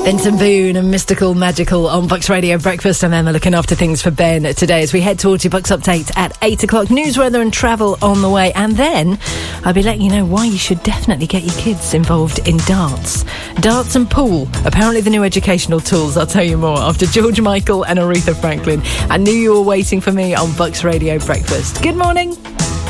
Vincent Boone and Mystical Magical on Bucks Radio Breakfast, and Emma looking after things for Ben today as we head towards your Bucks Update at 8 o'clock. News, weather and travel on the way, and then I'll be letting you know why you should definitely get your kids involved in darts and pool, apparently the new educational tools. I'll tell you more after George Michael and Aretha Franklin. I knew you were waiting for me on Bucks Radio Breakfast. Good morning.